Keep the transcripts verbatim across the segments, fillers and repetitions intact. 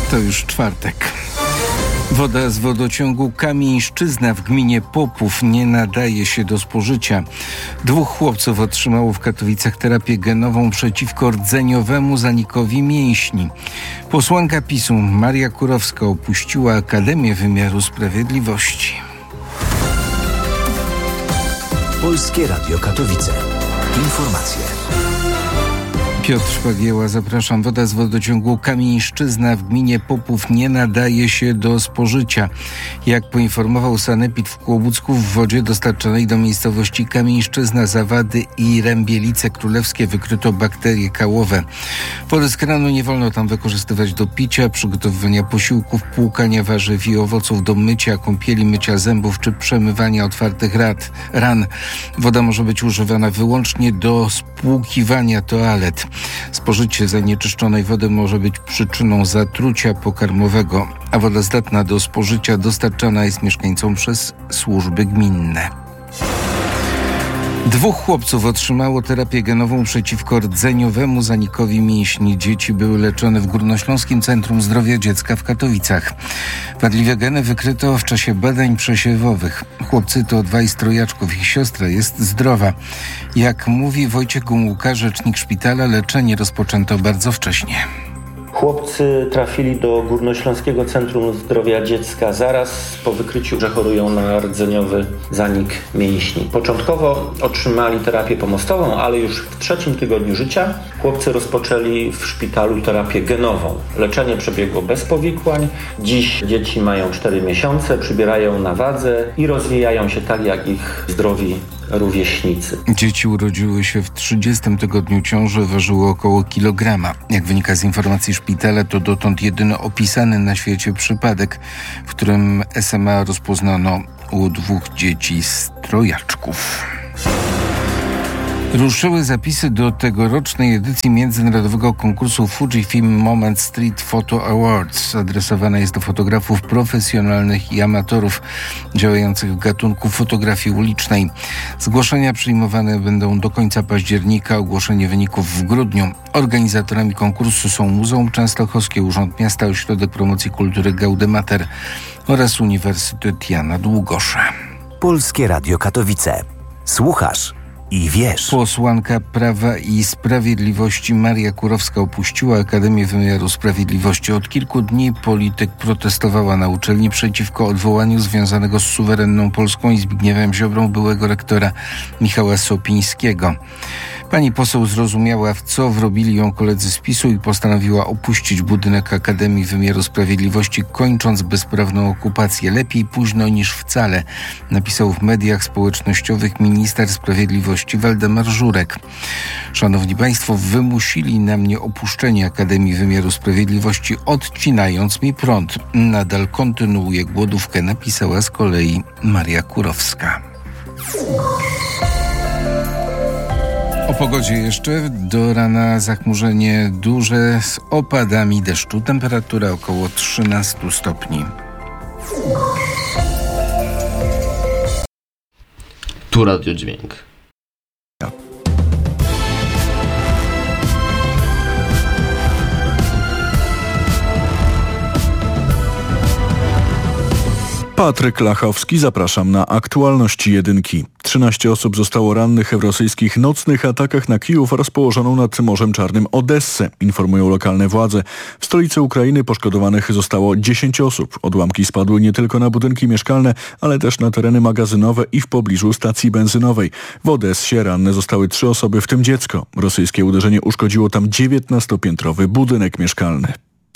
To już czwartek. Woda z wodociągu Kamieńszczyzna w gminie Popów nie nadaje się do spożycia. Dwóch chłopców otrzymało w Katowicach terapię genową przeciwko rdzeniowemu zanikowi mięśni. Posłanka PiSu Maria Kurowska opuściła Akademię Wymiaru Sprawiedliwości. Polskie Radio Katowice. Informacje. Piotr Szpagieła, zapraszam. Woda z wodociągu Kamieńszczyzna w gminie Popów nie nadaje się do spożycia. Jak poinformował sanepid w Kłobucku, w wodzie dostarczonej do miejscowości Kamieńszczyzna, Zawady i Rębielice Królewskie wykryto bakterie kałowe. Wody z kranu nie wolno tam wykorzystywać do picia, przygotowywania posiłków, płukania warzyw i owoców, do mycia, kąpieli, mycia zębów czy przemywania otwartych rat, ran. Woda może być używana wyłącznie do spłukiwania toalet. Spożycie zanieczyszczonej wody może być przyczyną zatrucia pokarmowego, a woda zdatna do spożycia dostarczana jest mieszkańcom przez służby gminne. Dwóch chłopców otrzymało terapię genową przeciwko rdzeniowemu zanikowi mięśni. Dzieci były leczone w Górnośląskim Centrum Zdrowia Dziecka w Katowicach. Wadliwe geny wykryto w czasie badań przesiewowych. Chłopcy to dwaj z trojaczków. Ich siostra jest zdrowa. Jak mówi Wojciech Gomułka, rzecznik szpitala, leczenie rozpoczęto bardzo wcześnie. Chłopcy trafili do Górnośląskiego Centrum Zdrowia Dziecka zaraz po wykryciu, że chorują na rdzeniowy zanik mięśni. Początkowo otrzymali terapię pomostową, ale już w trzecim tygodniu życia chłopcy rozpoczęli w szpitalu terapię genową. Leczenie przebiegło bez powikłań. Dziś dzieci mają cztery miesiące, przybierają na wadze i rozwijają się tak jak ich zdrowi rówieśnicy. Dzieci urodziły się w trzydziestym tygodniu ciąży, ważyły około kilograma. Jak wynika z informacji szpitala, to dotąd jedyny opisany na świecie przypadek, w którym S M A rozpoznano u dwóch dzieci z trojaczków. Ruszyły zapisy do tegorocznej edycji międzynarodowego konkursu Fujifilm Moment Street Photo Awards. Adresowana jest do fotografów profesjonalnych i amatorów działających w gatunku fotografii ulicznej. Zgłoszenia przyjmowane będą do końca października, ogłoszenie wyników w grudniu. Organizatorami konkursu są Muzeum Częstochowskie, Urząd Miasta, Ośrodek Promocji Kultury Gaudemater oraz Uniwersytet Jana Długosza. Polskie Radio Katowice. Słuchasz i wiesz. Posłanka Prawa i Sprawiedliwości Maria Kurowska opuściła Akademię Wymiaru Sprawiedliwości. Od kilku dni polityk protestowała na uczelni przeciwko odwołaniu związanego z suwerenną Polską i Zbigniewem Ziobrą byłego rektora Michała Sopińskiego. Pani poseł zrozumiała, w co wrobili ją koledzy z PiSu i postanowiła opuścić budynek Akademii Wymiaru Sprawiedliwości, kończąc bezprawną okupację. Lepiej późno niż wcale, napisał w mediach społecznościowych minister sprawiedliwości Waldemar Żurek. Szanowni Państwo, wymusili na mnie opuszczenie Akademii Wymiaru Sprawiedliwości, odcinając mi prąd. Nadal kontynuuje głodówkę, napisała z kolei Maria Kurowska. O pogodzie jeszcze. Do rana zachmurzenie duże z opadami deszczu. Temperatura około trzynaście stopni. Tu Radio Dźwięk. Patryk Lachowski, zapraszam na aktualności jedynki. trzynaście osób zostało rannych w rosyjskich nocnych atakach na Kijów oraz położoną nad Morzem Czarnym Odessę, informują lokalne władze. W stolicy Ukrainy poszkodowanych zostało dziesięć osób. Odłamki spadły nie tylko na budynki mieszkalne, ale też na tereny magazynowe i w pobliżu stacji benzynowej. W Odessie ranne zostały trzy osoby, w tym dziecko. Rosyjskie uderzenie uszkodziło tam dziewiętnastopiętrowy budynek mieszkalny.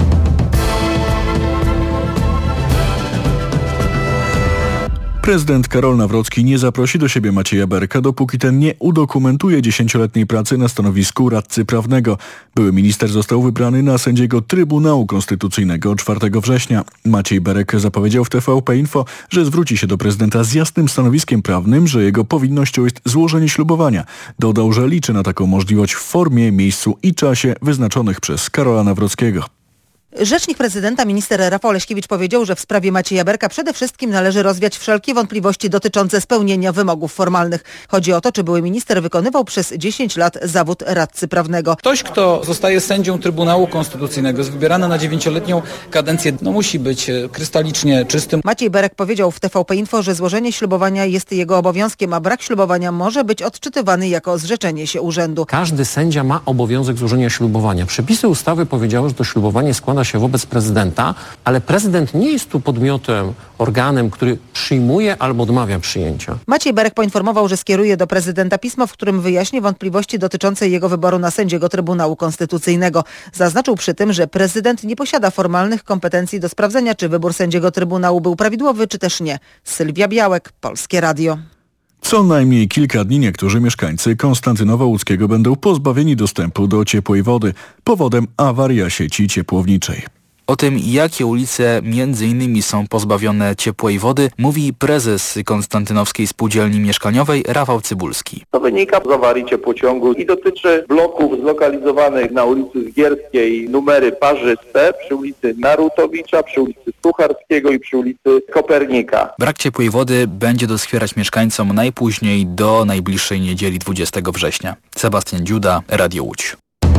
Prezydent Karol Nawrocki nie zaprosi do siebie Macieja Berka, dopóki ten nie udokumentuje dziesięcioletniej pracy na stanowisku radcy prawnego. Były minister został wybrany na sędziego Trybunału Konstytucyjnego czwartego września. Maciej Berek zapowiedział w T V P Info, że zwróci się do prezydenta z jasnym stanowiskiem prawnym, że jego powinnością jest złożenie ślubowania. Dodał, że liczy na taką możliwość w formie, miejscu i czasie wyznaczonych przez Karola Nawrockiego. Rzecznik prezydenta, minister Rafał Leśkiewicz powiedział, że w sprawie Macieja Berka przede wszystkim należy rozwiać wszelkie wątpliwości dotyczące spełnienia wymogów formalnych. Chodzi o to, czy były minister wykonywał przez dziesięć lat zawód radcy prawnego. Ktoś, kto zostaje sędzią Trybunału Konstytucyjnego, jest wybierany na dziewięcioletnią kadencję, no musi być krystalicznie czystym. Maciej Berek powiedział w T V P Info, że złożenie ślubowania jest jego obowiązkiem, a brak ślubowania może być odczytywany jako zrzeczenie się urzędu. Każdy sędzia ma obowiązek złożenia ślubowania. Przepisy ustawy powiedziały, że to ślubowanie składa się wobec prezydenta, ale prezydent nie jest tu podmiotem, organem, który przyjmuje albo odmawia przyjęcia. Maciej Berek poinformował, że skieruje do prezydenta pismo, w którym wyjaśni wątpliwości dotyczące jego wyboru na sędziego Trybunału Konstytucyjnego. Zaznaczył przy tym, że prezydent nie posiada formalnych kompetencji do sprawdzenia, czy wybór sędziego Trybunału był prawidłowy, czy też nie. Sylwia Białek, Polskie Radio. Co najmniej kilka dni niektórzy mieszkańcy Konstantynowa Łódzkiego będą pozbawieni dostępu do ciepłej wody. Powodem awaria sieci ciepłowniczej. O tym, jakie ulice między innymi są pozbawione ciepłej wody, mówi prezes Konstantynowskiej Spółdzielni Mieszkaniowej Rafał Cybulski. To wynika z awarii ciepłociągu i dotyczy bloków zlokalizowanych na ulicy Zgierskiej, numery parzyste, przy ulicy Narutowicza, przy ulicy Sucharskiego i przy ulicy Kopernika. Brak ciepłej wody będzie doskwierać mieszkańcom najpóźniej do najbliższej niedzieli dwudziestego września. Sebastian Dziuda, Radio Łódź.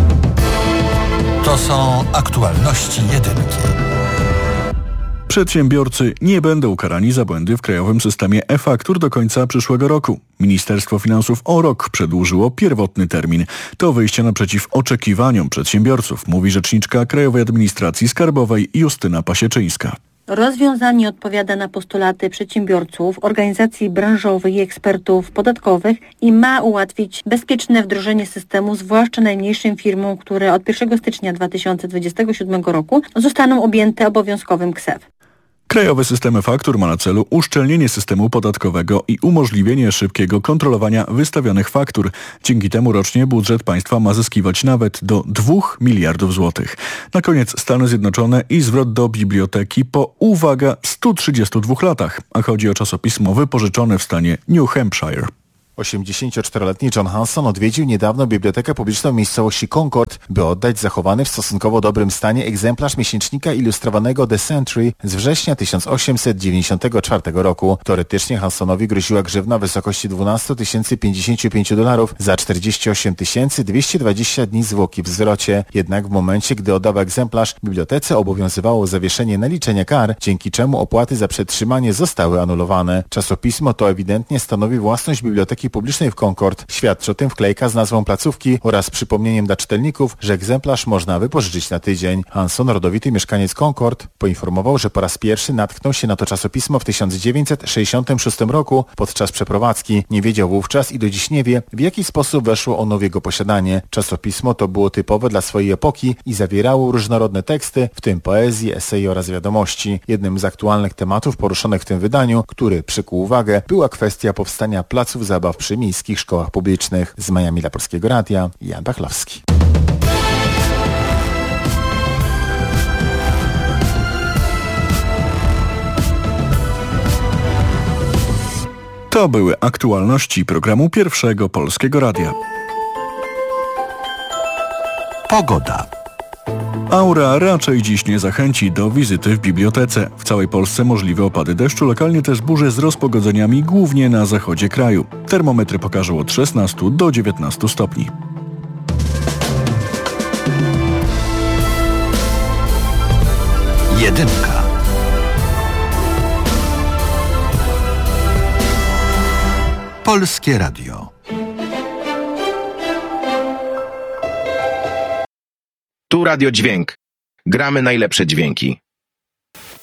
To są aktualności jedynki. Przedsiębiorcy nie będą karani za błędy w krajowym systemie e-faktur do końca przyszłego roku. Ministerstwo Finansów o rok przedłużyło pierwotny termin. To wyjście naprzeciw oczekiwaniom przedsiębiorców, mówi rzeczniczka Krajowej Administracji Skarbowej Justyna Pasieczyńska. Rozwiązanie odpowiada na postulaty przedsiębiorców, organizacji branżowych i ekspertów podatkowych i ma ułatwić bezpieczne wdrożenie systemu, zwłaszcza najmniejszym firmom, które od pierwszego stycznia dwa tysiące dwudziestego siódmego roku zostaną objęte obowiązkowym K S E W. Krajowy system e-faktur ma na celu uszczelnienie systemu podatkowego i umożliwienie szybkiego kontrolowania wystawionych faktur. Dzięki temu rocznie budżet państwa ma zyskiwać nawet do dwóch miliardów złotych. Na koniec Stany Zjednoczone i zwrot do biblioteki po, uwaga, stu trzydziestu dwóch latach, a chodzi o czasopismo wypożyczone w stanie New Hampshire. osiemdziesięcioczteroletni John Hanson odwiedził niedawno bibliotekę publiczną w miejscowości Concord, by oddać zachowany w stosunkowo dobrym stanie egzemplarz miesięcznika ilustrowanego The Century z września tysiąc osiemset dziewięćdziesiątego czwartego roku. Teoretycznie Hansonowi groziła grzywna w wysokości dwanaście tysięcy pięćdziesiąt pięć dolarów za czterdzieści osiem tysięcy dwieście dwadzieścia dni zwłoki w zwrocie. Jednak w momencie, gdy oddał egzemplarz, bibliotece obowiązywało zawieszenie naliczenia kar, dzięki czemu opłaty za przetrzymanie zostały anulowane. Czasopismo to ewidentnie stanowi własność biblioteki publicznej w Concord. Świadczy o tym wklejka z nazwą placówki oraz przypomnieniem dla czytelników, że egzemplarz można wypożyczyć na tydzień. Hanson, rodowity mieszkaniec Concord, poinformował, że po raz pierwszy natknął się na to czasopismo w tysiąc dziewięćset sześćdziesiątym szóstym roku podczas przeprowadzki. Nie wiedział wówczas i do dziś nie wie, w jaki sposób weszło ono w jego posiadanie. Czasopismo to było typowe dla swojej epoki i zawierało różnorodne teksty, w tym poezję, eseje oraz wiadomości. Jednym z aktualnych tematów poruszonych w tym wydaniu, który przykuł uwagę, była kwestia powstania placów zabaw przy miejskich szkołach publicznych. Z Miami dla Polskiego Radia, Jan Bachlowski. To były aktualności programu Pierwszego Polskiego Radia. Pogoda. Aura raczej dziś nie zachęci do wizyty w bibliotece. W całej Polsce możliwe opady deszczu, lokalnie też burze z rozpogodzeniami, głównie na zachodzie kraju. Termometry pokażą od szesnastu do dziewiętnastu stopni. Jedynka. Polskie Radio. Tu Radio Dźwięk. Gramy najlepsze dźwięki.